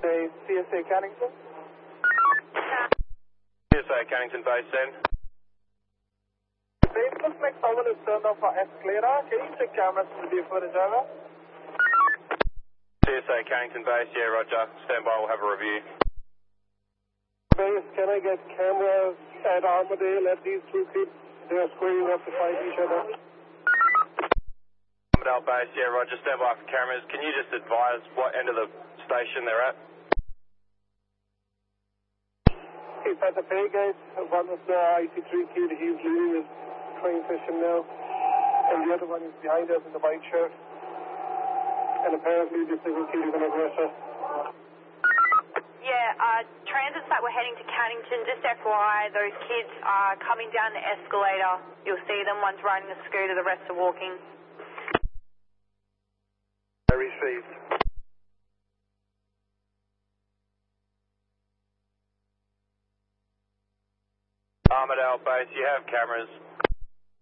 Say, CSA Cannington. CSA Cannington base then. Say, it looks like someone is turned off our escalator. Can you check cameras to the footage over? CSA Cannington base, yeah, roger. Stand by, we'll have a review. Base, can I get cameras at Armadale at these two kids? They are squaring up to fight each other. Armadale base, yeah, roger. Stand by for cameras. Can you just advise what end of the station they're at? It's at the pay gate. One of the IC3 kid, he's leading his train session now. And the other one is behind us in the white shirt. And apparently this little kid is an aggressor. Yeah, transit site, we're heading to Cannington. Just FYI, those kids are coming down the escalator. You'll see them, one's riding a scooter, the rest are walking. I received. Armadale base, you have cameras.